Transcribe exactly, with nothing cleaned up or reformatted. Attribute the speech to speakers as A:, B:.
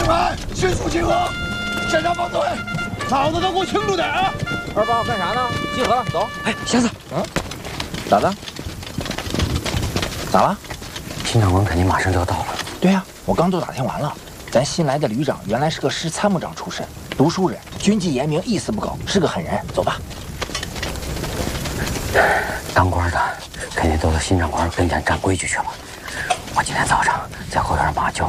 A: 们迅速集合，检查方队，嫂子都给我清楚点啊！
B: 二爸干啥呢？集合了，走。
C: 哎，瞎子，
B: 嗯，咋的？咋了？
C: 新长官肯定马上就要到了。
B: 对呀、啊，我刚都打听完了，咱新来的旅长原来是个师参谋长出身，读书人，军纪严明，一丝不苟，是个狠人。走吧。
C: 当官的肯定都到新长官跟前站规矩去了。我今天早上在后院让马叫